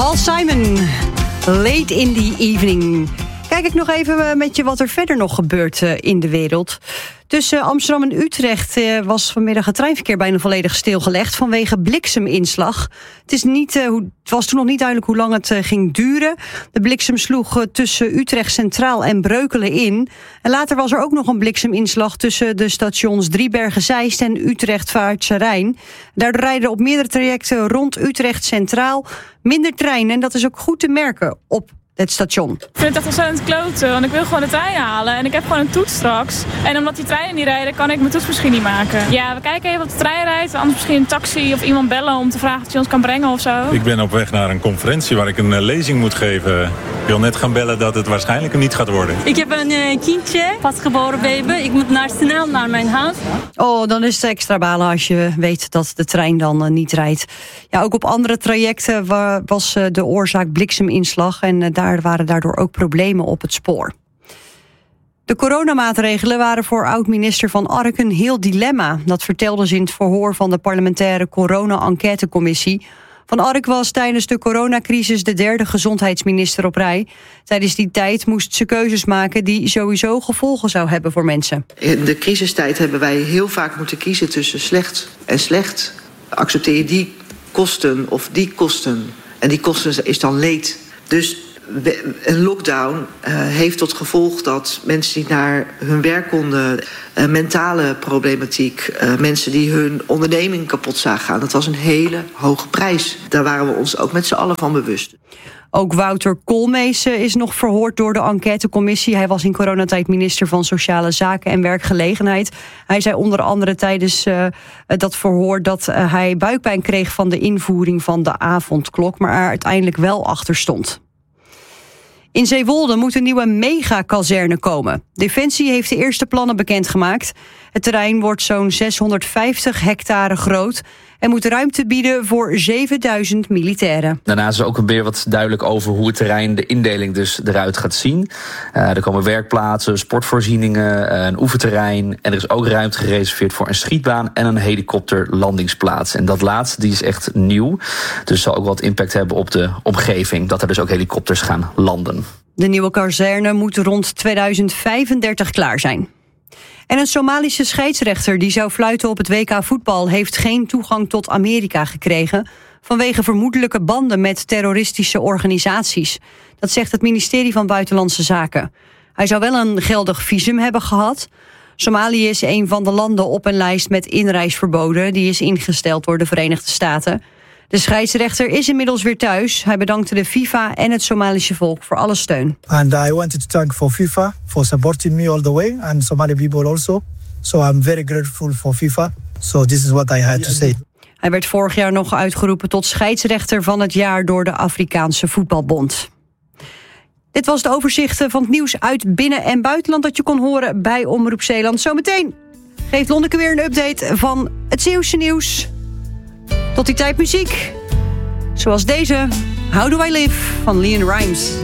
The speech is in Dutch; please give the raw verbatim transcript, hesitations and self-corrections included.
Paul Simon, Late in the Evening. Kijk ik nog even met je wat er verder nog gebeurt in de wereld. Tussen Amsterdam en Utrecht was vanmiddag het treinverkeer bijna volledig stilgelegd vanwege blikseminslag. Het, is niet, het was toen nog niet duidelijk hoe lang het ging duren. De bliksem sloeg tussen Utrecht Centraal en Breukelen in. En later was er ook nog een blikseminslag tussen de stations Driebergen-Zeist en Utrecht Vaartse Rijn. Daardoor rijden op meerdere trajecten rond Utrecht Centraal minder treinen. En dat is ook goed te merken op het station. Ik vind het echt ontzettend kloten, want ik wil gewoon de trein halen en ik heb gewoon een toets straks. En omdat die treinen niet rijden, kan ik mijn toets misschien niet maken. Ja, we kijken even of de trein rijdt, anders misschien een taxi of iemand bellen om te vragen of je ons kan brengen of zo. Ik ben op weg naar een conferentie waar ik een uh, lezing moet geven. Ik wil net gaan bellen dat het waarschijnlijk niet gaat worden. Ik heb een uh, kindje, pasgeboren baby. Ik moet naar snel naar mijn huis. Oh, dan is het extra balen als je weet dat de trein dan uh, niet rijdt. Ja, ook op andere trajecten was uh, de oorzaak blikseminslag en uh, daar waren daardoor ook problemen op het spoor. De coronamaatregelen waren voor oud-minister Van Ark een heel dilemma. Dat vertelde ze in het verhoor van de parlementaire corona-enquêtecommissie. Van Ark was tijdens de coronacrisis de derde gezondheidsminister op rij. Tijdens die tijd moest ze keuzes maken die sowieso gevolgen zou hebben voor mensen. In de crisistijd hebben wij heel vaak moeten kiezen tussen slecht en slecht. Accepteer je die kosten of die kosten? En die kosten is dan leed. Dus een lockdown uh, heeft tot gevolg dat mensen niet naar hun werk konden, uh, mentale problematiek, uh, mensen die hun onderneming kapot zagen gaan. Dat was een hele hoge prijs. Daar waren we ons ook met z'n allen van bewust. Ook Wouter Koolmees is nog verhoord door de enquêtecommissie. Hij was in coronatijd minister van Sociale Zaken en Werkgelegenheid. Hij zei onder andere tijdens uh, dat verhoor dat uh, hij buikpijn kreeg van de invoering van de avondklok, maar er uiteindelijk wel achter stond. In Zeewolde moet een nieuwe megakazerne komen. Defensie heeft de eerste plannen bekendgemaakt. Het terrein wordt zo'n zeshonderdvijftig hectare groot en moet ruimte bieden voor zevenduizend militairen. Daarnaast is ook weer wat duidelijk over hoe het terrein, de indeling dus eruit gaat zien. Uh, er komen werkplaatsen, sportvoorzieningen, een oefenterrein en er is ook ruimte gereserveerd voor een schietbaan en een helikopterlandingsplaats. En dat laatste die is echt nieuw, dus zal ook wat impact hebben op de omgeving, dat er dus ook helikopters gaan landen. De nieuwe kazerne moet rond tweeduizend vijfendertig klaar zijn. En een Somalische scheidsrechter die zou fluiten op het W K voetbal heeft geen toegang tot Amerika gekregen vanwege vermoedelijke banden met terroristische organisaties. Dat zegt het ministerie van Buitenlandse Zaken. Hij zou wel een geldig visum hebben gehad. Somalië is een van de landen op een lijst met inreisverboden die is ingesteld door de Verenigde Staten. De scheidsrechter is inmiddels weer thuis. Hij bedankte de FIFA en het Somalische volk voor alle steun. And I wanted to thank for FIFA for supporting me all the way and Somali people also. So I'm very grateful for FIFA. So this is what I had to say. Hij werd vorig jaar nog uitgeroepen tot scheidsrechter van het jaar door de Afrikaanse Voetbalbond. Dit was het overzicht van het nieuws uit binnen- en buitenland dat je kon horen bij Omroep Zeeland. Zometeen geeft Lonneke weer een update van het Zeeuwse nieuws. Tot die tijd muziek. Zoals deze, How Do I Live van Leon Rimes.